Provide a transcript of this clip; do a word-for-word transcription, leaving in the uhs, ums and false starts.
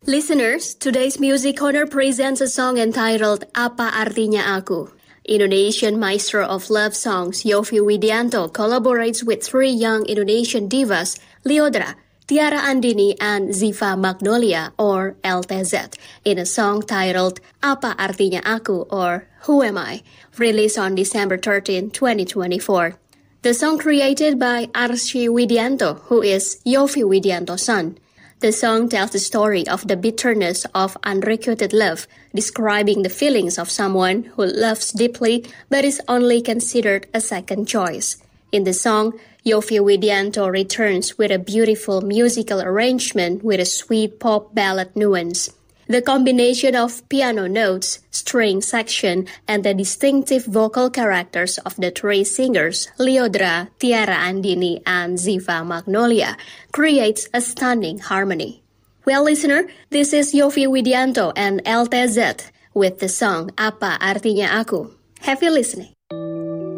Listeners, today's Music Corner presents a song entitled Apa Artinya Aku. Indonesian maestro of love songs Yovie Widianto collaborates with three young Indonesian divas, Lyodra, Tiara Andini, and Ziva Magnolia, or L T Z, in a song titled Apa Artinya Aku, or Who Am I, released on December thirteenth, twenty twenty-four. The song created by Arsy Widianto, who is Yovie Widianto's son. The song tells the story of the bitterness of unrequited love, describing the feelings of someone who loves deeply but is only considered a second choice. In the song, Yovie Widianto returns with a beautiful musical arrangement with a sweet pop ballad nuance. The combination of piano notes, string section, and the distinctive vocal characters of the three singers, Lyodra, Tiara Andini, and Ziva Magnolia, creates a stunning harmony. Well, listener, this is Yovie Widianto and L T Z with the song Apa Artinya Aku. Happy listening.